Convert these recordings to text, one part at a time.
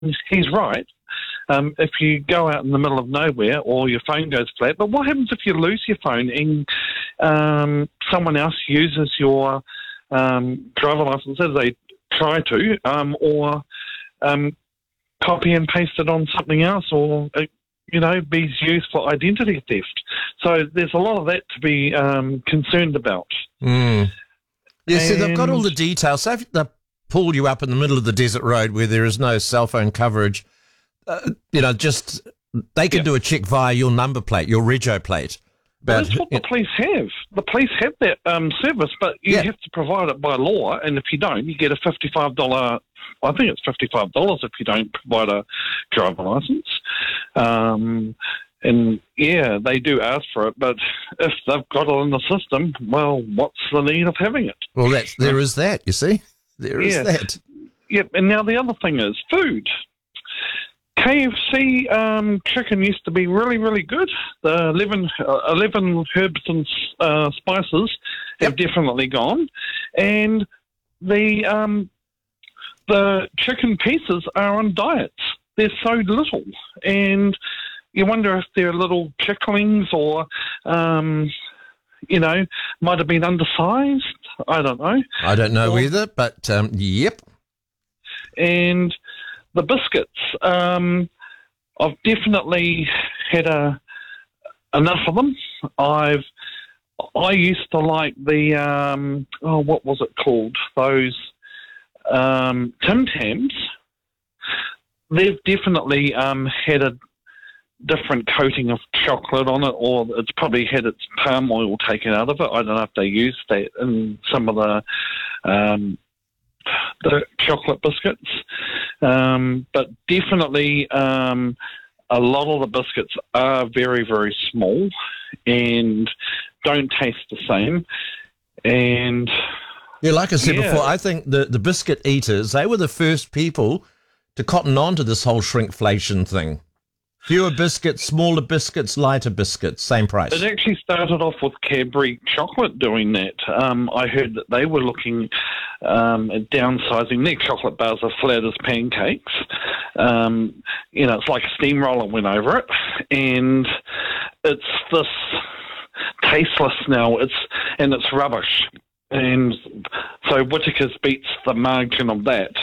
he's right. If you go out in the middle of nowhere or your phone goes flat, but what happens if you lose your phone and someone else uses your driver license as they try to, or copy and paste it on something else, or be used for identity theft? So there's a lot of that to be concerned about. Yeah, so they've got all the details. So if they pull you up in the middle of the desert road where there is no cell phone coverage, just they can do a check via your number plate, your rego plate. But that's what the police have. The police have that service, but you have to provide it by law, and if you don't, you get a $55, I think it's $55 if you don't provide a driver license. And, they do ask for it, but if they've got it in the system, well, what's the need of having it? Well, there is that, you see. There is that. Yep, and now the other thing is food. KFC chicken used to be really, really good. The 11 herbs and spices have definitely gone. And the chicken pieces are on diets. They're so little. And you wonder if they're little chicklings or, might have been undersized. I don't know. I don't know either, but yep. And the biscuits, I've definitely had enough of them. I used to like the what was it called? Those Tim Tams. They've definitely had a different coating of chocolate on it, or it's probably had its palm oil taken out of it. I don't know if they use that in some of the chocolate biscuits, but definitely a lot of the biscuits are very, very small and don't taste the same. And like I said before, I think the biscuit eaters, they were the first people to cotton on to this whole shrinkflation thing. Fewer biscuits, smaller biscuits, lighter biscuits, same price. It actually started off with Cadbury Chocolate doing that. I heard that they were looking at downsizing. Their chocolate bars are flat as pancakes. It's like a steamroller went over it. And it's this tasteless now. It's rubbish. And so Whittaker's beats the margin of that.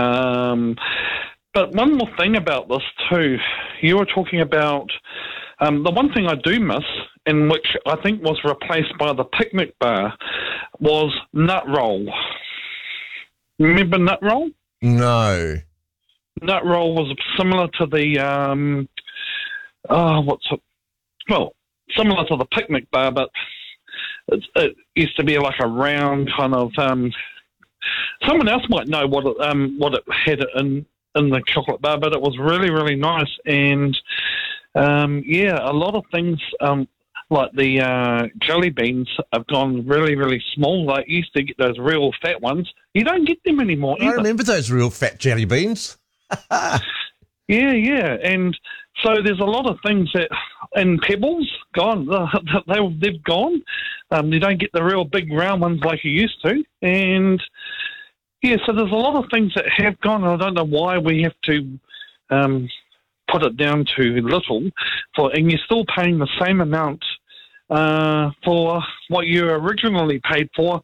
But one more thing about this too, you were talking about the one thing I do miss, and which I think was replaced by the picnic bar, was nut roll. Remember nut roll? No. Nut roll was similar to the similar to the picnic bar, but it used to be like a round kind of. Someone else might know what it had in the chocolate bar, but it was really, really nice. And a lot of things like the jelly beans have gone really, really small. Like you used to get those real fat ones. You don't get them anymore either. I remember those real fat jelly beans. Yeah. And so there's a lot of things and Pebbles, gone. They've gone. You don't get the real big round ones like you used to. And so there's a lot of things that have gone. I don't know why we have to put it down to little, and you're still paying the same amount for what you originally paid for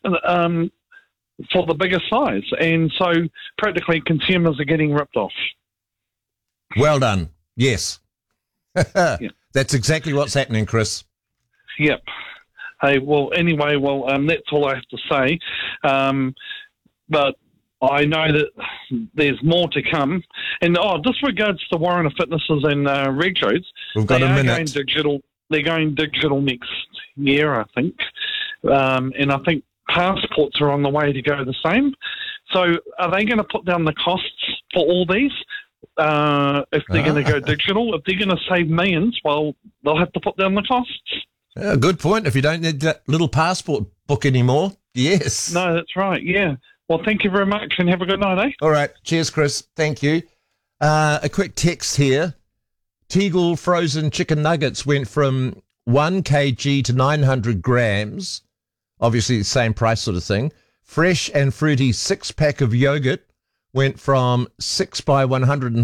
the bigger size. And so practically consumers are getting ripped off. Well done. Yes. That's exactly what's happening, Chris. Yep. Hey, well, anyway, that's all I have to say. But I know that there's more to come. And just regards to Warriner Fitnesses and Regos, we've got a minute. They're going digital next year, I think. And I think passports are on the way to go the same. So are they going to put down the costs for all these? If they're going to go digital, if they're going to save millions, well, they'll have to put down the costs. Good point. If you don't need that little passport book anymore, yes. No, that's right, yeah. Well, thank you very much and have a good night, eh? All right. Cheers, Chris. Thank you. A quick text here. Tegel frozen chicken nuggets went from 1 kg to 900 grams. Obviously, the same price sort of thing. Fresh and fruity 6-pack of yogurt went from 6 by 130